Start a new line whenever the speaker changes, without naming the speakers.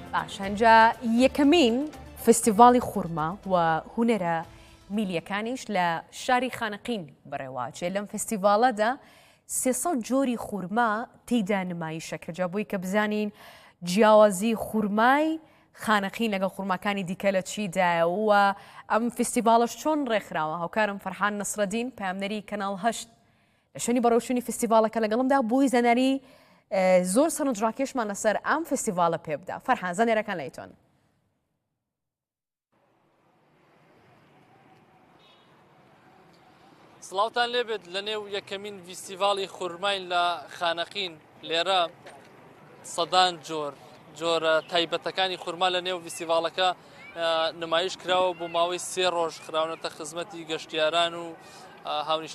باش هەنجا یەکەمین فستیڤاڵی خوورما و هونەرە میلیەکانیش لە شاری خانەقین بەڕێواچێ. لەم فستیڤاڵەدا 300 جۆری خوورما تێیدا نمایشەکە جا بووی کە بزانین جیاوازی خوورمای خانەقین لەگەڵ خوورماکانی دیکە لە چیدایە و ئەم فستیڤاڵش چۆن ڕێکخراوە. هاوکارم فەرحان نەسرەدین پامنەری کەناڵ 8 لە شوێنی بەڕێوەچوونی فستیڤاڵەکە لەگەڵمدا بووی زانیاری زۆر سەرنجڕاکێشمان لەسەر ئەم فستیڤاڵە پێ بدە. فەرحان زانیاریەکان لەیتۆن.
سڵاوتان لێبێت لە نێو یەکەمین فستیڤاڵی خوورماین لە خانەقین لێرە سەدان جۆرە تایبەتەکانی خوورما لە نێو فستیڤاڵەکە نمایش کراوە بۆ ماوەی 3 ڕۆژ خراونەتە خزمەتی گەشتیاران و هاونیشتیان